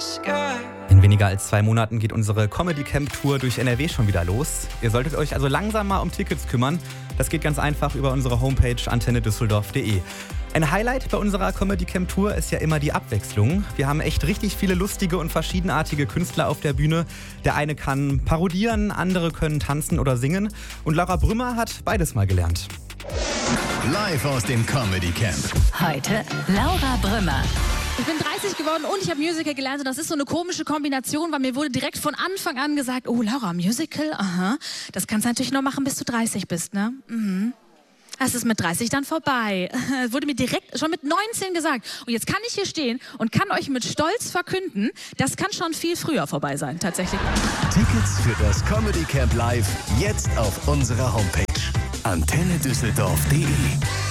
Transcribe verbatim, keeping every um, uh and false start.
In weniger als zwei Monaten geht unsere Comedy Camp Tour durch N R W schon wieder los. Ihr solltet euch also langsam mal um Tickets kümmern. Das geht ganz einfach über unsere Homepage antenne düsseldorf punkt de. Ein Highlight bei unserer Comedy Camp Tour ist ja immer die Abwechslung. Wir haben echt richtig viele lustige und verschiedenartige Künstler auf der Bühne. Der eine kann parodieren, andere können tanzen oder singen. Und Laura Brümmer hat beides mal gelernt. Live aus dem Comedy Camp. Heute Laura Brümmer. Ich bin dreißig geworden und ich habe Musical gelernt und das ist so eine komische Kombination, weil mir wurde direkt von Anfang an gesagt, oh Laura, Musical, aha, das kannst du natürlich nur machen, bis du dreißig bist, ne? Mhm. Das ist mit dreißig dann vorbei. Das wurde mir direkt schon mit neunzehn gesagt. Und jetzt kann ich hier stehen und kann euch mit Stolz verkünden, das kann schon viel früher vorbei sein, tatsächlich. Tickets für das Comedy Camp Live jetzt auf unserer Homepage antenne düsseldorf punkt de.